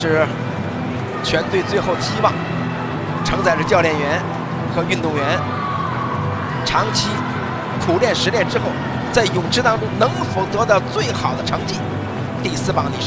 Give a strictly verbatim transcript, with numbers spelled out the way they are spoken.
是全队最后的希望，承载着教练员和运动员长期苦练实练之后，在泳池当中能否得到最好的成绩。第四棒，你是。